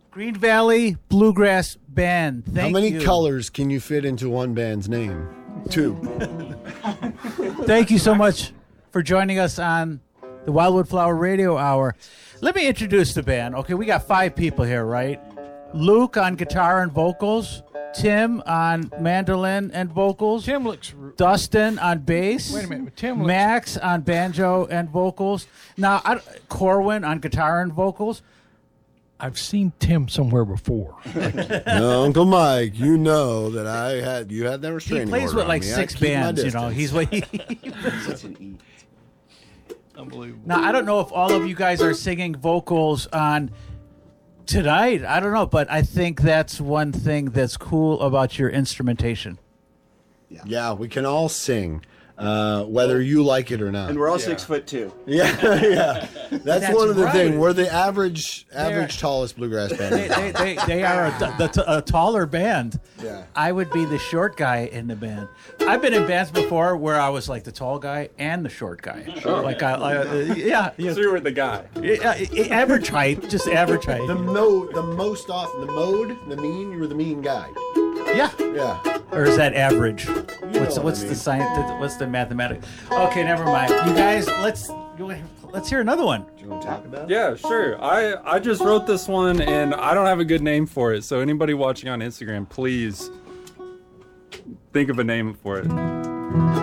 Green Valley Bluegrass Band. Thank you. How many colors can you fit into one band's name? 2. Thank you so much for joining us on the Wildwood Flower Radio Hour. Let me introduce the band. Okay, we got 5 people here, right? Luke on guitar and vocals. Tim on mandolin and vocals. Tim looks... Dustin on bass. Wait a minute. Tim looks... Max on banjo and vocals. Now, Corwin on guitar and vocals. I've seen Tim somewhere before. No, Uncle Mike, you know that you had that restraining He plays order with on like me. 6 I keep my bands, you know. distance. Unbelievable. Now, I don't know if all of you guys are singing vocals on tonight. I don't know, but I think that's one thing that's cool about your instrumentation. Yeah, we can all sing, whether you like it or not. And we're all 6'2". Yeah, yeah. That's one of the right. things. We're the average tallest bluegrass band. They are a taller band. Yeah. I would be the short guy in the band. I've been in bands before where I was like the tall guy and the short guy. Sure. Like yeah. So you were the guy. Average height, just average height. The most often, the mean, you were the mean guy. Yeah. Yeah. Or is that average? What's what I the mean. science? What's the mathematics? Okay, never mind. You guys, let's hear another one. Do you want to talk about it? Yeah, sure. I just wrote this one and I don't have a good name for it. So anybody watching on Instagram, please think of a name for it.